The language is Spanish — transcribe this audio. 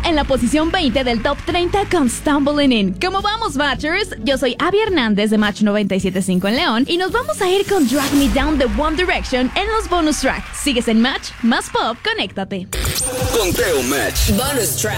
en la posición 20 del Top 30 con Stumbling In. ¿Cómo vamos, Matchers? Yo soy Abby Hernández de Match 97.5 en León y nos vamos a ir con Drag Me Down de One Direction en los bonus tracks. Sigues en Match, más pop, conéctate. Conteo Match. Bonus track.